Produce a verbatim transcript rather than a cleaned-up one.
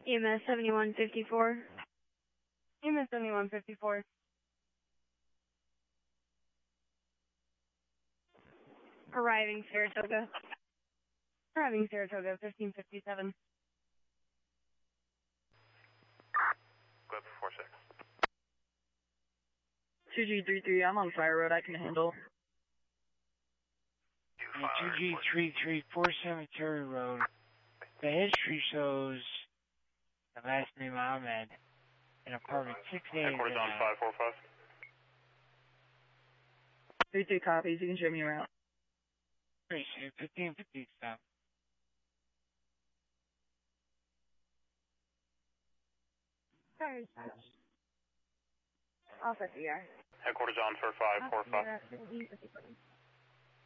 E M S seventy-one fifty-four. E M S seventy-one fifty-four. Arriving Saratoga. Arriving Saratoga, fifteen fifty-seven. Clip four six. two G three three, I'm on Fire Road, I can handle. two G three three four Cemetery Road. The history shows the last name Ahmed in apartment six A. Headquarters on five four five. three two copies, you can show me around. Appreciate fifteen fifty-seven. Sorry. Officer, yeah. Headquarters on for five four five.